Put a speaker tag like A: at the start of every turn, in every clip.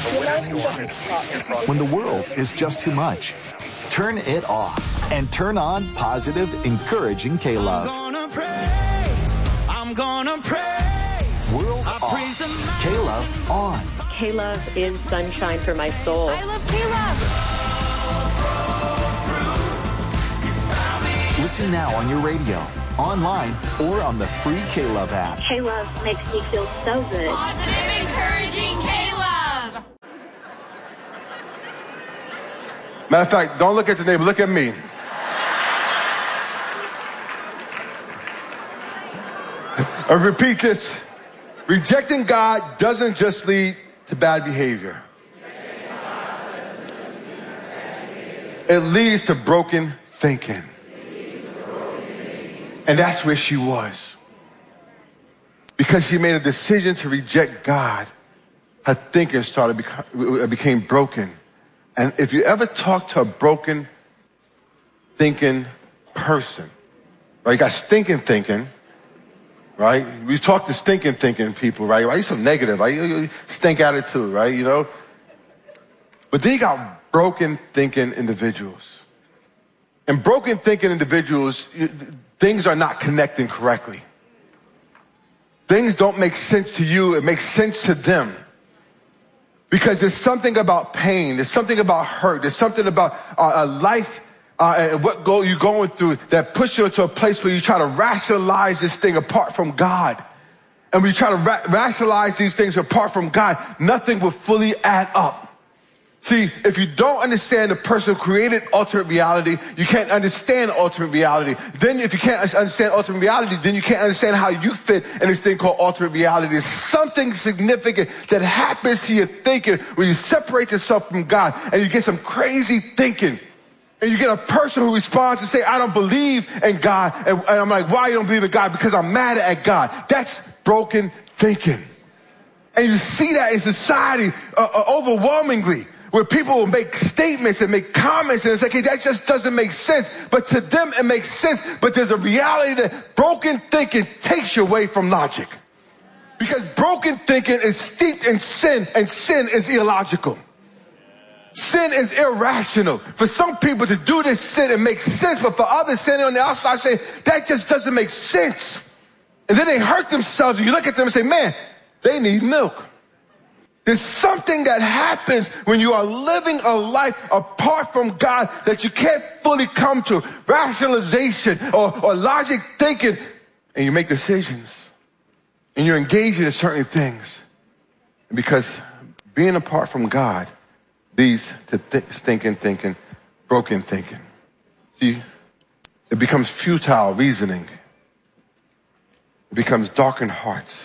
A: When the world is just too much, turn it off and turn on positive, encouraging K-Love.
B: I'm gonna praise.
A: World off. K-Love on.
C: K-Love is sunshine for my soul.
B: I love K-Love.
A: Listen now on your radio, online, or on the free K-Love app.
C: K-Love makes me feel so good.
D: Positive, encouraging K-Love.
E: Matter of fact, don't look at the neighbor, look at me. I repeat this. Rejecting God doesn't just lead to bad behavior. It leads to broken thinking. And that's where she was. Because she made a decision to reject God, her thinking became broken. And if you ever talk to a broken thinking person, right? You got stinking thinking, right? We talk to stinking thinking people, right? You're so negative, right? You stink attitude, right? You know? But then you got broken thinking individuals. And broken thinking individuals, things are not connecting correctly. Things don't make sense to you, it makes sense to them. Because there's something about pain, there's something about hurt, there's something about life and what you're going through that puts you into a place where you try to rationalize this thing apart from God. And when you try to rationalize these things apart from God, nothing will fully add up. See, if you don't understand the person who created ultimate reality, you can't understand ultimate reality. Then if you can't understand ultimate reality, then you can't understand how you fit in this thing called ultimate reality. There's something significant that happens to your thinking when you separate yourself from God and you get some crazy thinking. And you get a person who responds and say, I don't believe in God. And I'm like, why you don't believe in God? Because I'm mad at God. That's broken thinking. And you see that in society overwhelmingly, where people will make statements and make comments and it's like, hey, that just doesn't make sense. But to them, it makes sense. But there's a reality that broken thinking takes you away from logic. Because broken thinking is steeped in sin, and sin is illogical. Sin is irrational. For some people to do this sin, it makes sense. But for others standing on the outside saying, that just doesn't make sense. And then they hurt themselves. And you look at them and say, man, they need milk. There's something that happens when you are living a life apart from God that you can't fully come to. Rationalization or logic thinking. And you make decisions. And you're engaging in certain things. Because being apart from God leads to stinking thinking, broken thinking. See, it becomes futile reasoning. It becomes darkened hearts.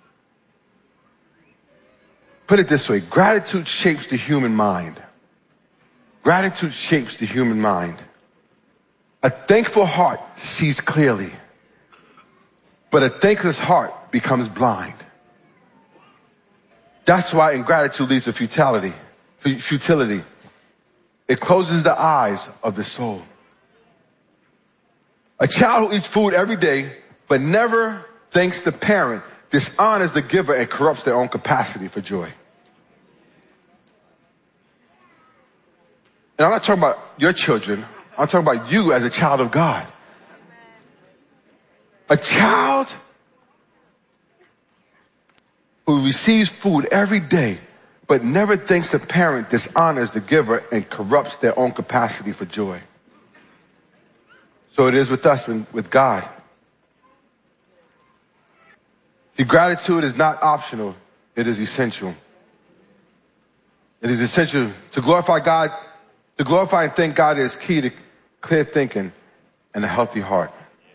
E: Put it this way, gratitude shapes the human mind. Gratitude shapes the human mind. A thankful heart sees clearly, but a thankless heart becomes blind. That's why ingratitude leads to futility. It closes the eyes of the soul. A child who eats food every day, but never thanks the parent, dishonors the giver and corrupts their own capacity for joy. And I'm not talking about your children. I'm talking about you as a child of God. A child who receives food every day, but never thanks the parent, dishonors the giver and corrupts their own capacity for joy. So it is with us, with God. See, gratitude is not optional. It is essential. It is essential to glorify God. To glorify and thank God is key to clear thinking and a healthy heart.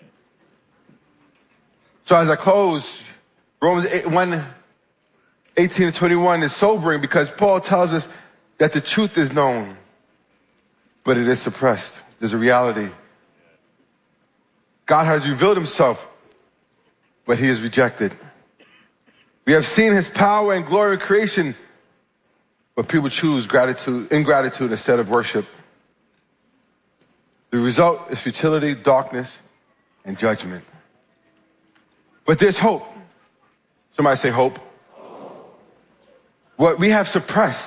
E: So as I close, Romans 1:18-21 is sobering because Paul tells us that the truth is known, but it is suppressed. There's a reality. God has revealed himself, but he is rejected. We have seen his power and glory in creation, but people choose ingratitude instead of worship. The result is futility, darkness, and judgment. But there's hope. Somebody say hope. What we have suppressed